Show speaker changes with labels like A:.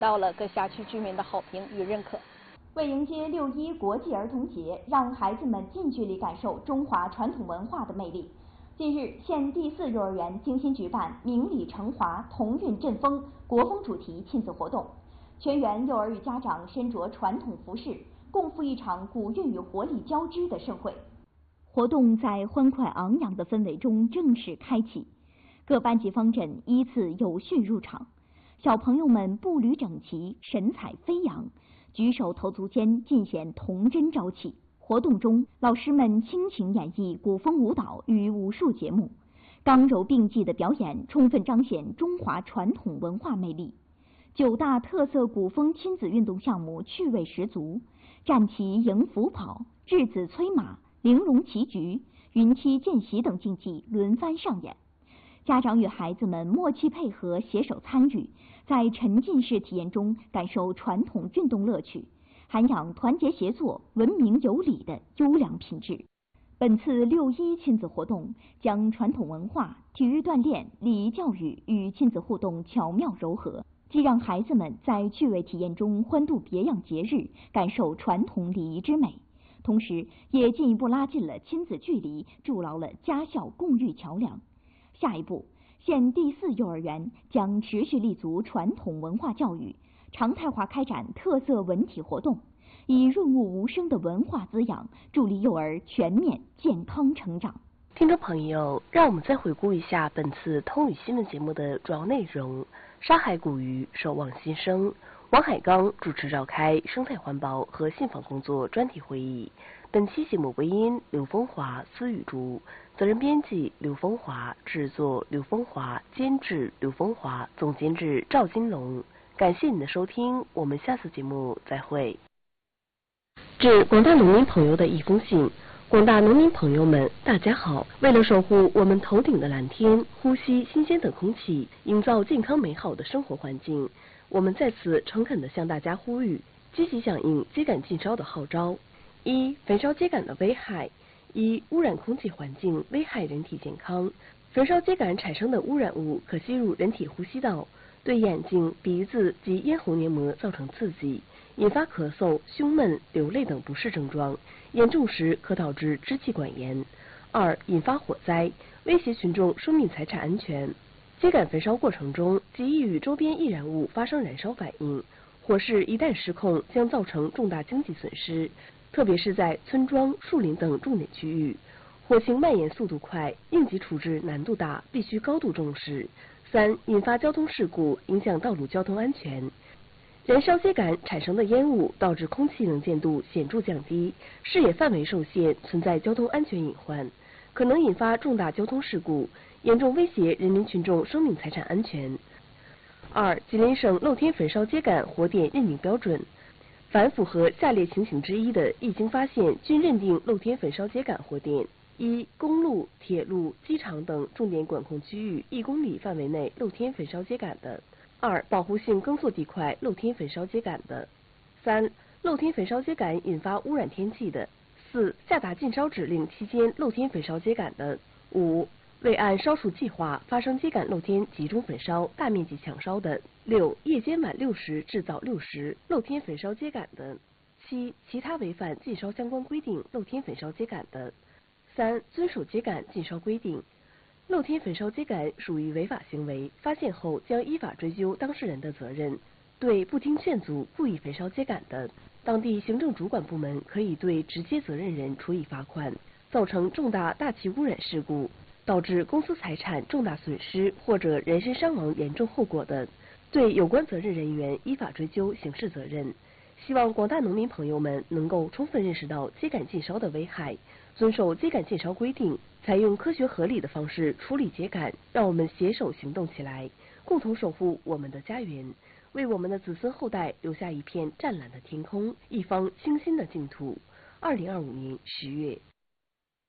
A: 到了各辖区居民的好评与认可。
B: 为迎接6·1国际儿童节，让孩子们近距离感受中华传统文化的魅力，近日，县第4幼儿园精心举办“明理成华，同韵振风”国风主题亲子活动，全园幼儿与家长身着传统服饰，共赴一场古韵与活力交织的盛会。活动在欢快昂扬的氛围中正式开启，各班级方阵依次有序入场，小朋友们步履整齐，神采飞扬，举手投足间尽显童真朝气。活动中，老师们倾情演绎古风舞蹈与武术节目，刚柔并济的表演充分彰显中华传统文化魅力。9大特色古风亲子运动项目趣味十足，战旗迎福跑、质子催马、玲珑棋局、云梯见习等竞技轮番上演。家长与孩子们默契配合，携手参与，在沉浸式体验中感受传统运动乐趣，涵养团结协作、文明有礼的优良品质。本次6·1亲子活动将传统文化、体育锻炼、礼仪教育与亲子互动巧妙糅合，既让孩子们在趣味体验中欢度别样节日，感受传统礼仪之美，同时也进一步拉近了亲子距离，筑牢了家校共育桥梁。下一步，县第4幼儿园将持续立足传统文化教育，常态化开展特色文体活动，以润物无声的文化滋养，助力幼儿全面健康成长。
C: 听众朋友，让我们再回顾一下本次通语新闻节目的主要内容。沙海古语守望新生，王海刚主持召开生态环保和信访工作专题会议。本期节目播音刘风华、司雨竹，责任编辑刘风华，制作刘风华，监制刘风华，总监制赵金龙。感谢您的收听，我们下次节目再会。致广大农民朋友的一封信。广大农民朋友们，大家好！为了守护我们头顶的蓝天，呼吸新鲜的空气，营造健康美好的生活环境，我们在此诚恳地向大家呼吁，积极响应秸秆禁烧的号召。1、焚烧秸秆的危害。1、污染空气环境，危害人体健康。焚烧秸秆产生的污染物可吸入人体呼吸道，对眼睛、鼻子及咽喉黏膜造成刺激，引发咳嗽、胸闷、流泪等不适症状，严重时可导致支气管炎。2、引发火灾，威胁群众生命财产安全。秸秆焚烧过程中极易与周边易燃物发生燃烧反应，火势一旦失控，将造成重大经济损失，特别是在村庄、树林等重点区域。火情蔓延速度快，应急处置难度大，必须高度重视。3、引发交通事故，影响道路交通安全。燃烧秸秆产生的烟雾导致空气能见度显著降低，视野范围受限，存在交通安全隐患，可能引发重大交通事故，严重威胁人民群众生命财产安全。2、吉林省露天焚烧秸秆火点认定标准，凡符合下列情形之一的，一经发现，均认定露天焚烧秸秆火点。1、公路、铁路、机场等重点管控区域1公里范围内露天焚烧秸秆的。2、保护性耕作地块露天焚烧秸秆的。3、露天焚烧秸秆引发污染天气的。4、下达禁烧指令期间露天焚烧秸秆的。5、未按烧除计划发生秸秆露天集中焚烧、大面积抢烧的。6、夜间晚6时至早6时露天焚烧秸秆的。7、其他违反禁烧相关规定露天焚烧秸秆的。3、遵守秸秆禁烧规定。露天焚烧秸秆属于违法行为，发现后将依法追究当事人的责任。对不听劝阻、故意焚烧秸秆的，当地行政主管部门可以对直接责任人处以罚款。造成重大大气污染事故，导致公司财产重大损失或者人身伤亡严重后果的，对有关责任人员依法追究刑事责任。希望广大农民朋友们能够充分认识到秸秆禁烧的危害，遵守秸秆禁烧规定，采用科学合理的方式处理秸秆，让我们携手行动起来，共同守护我们的家园，为我们的子孙后代留下一片湛蓝的天空，一方清新的净土。2025年10月。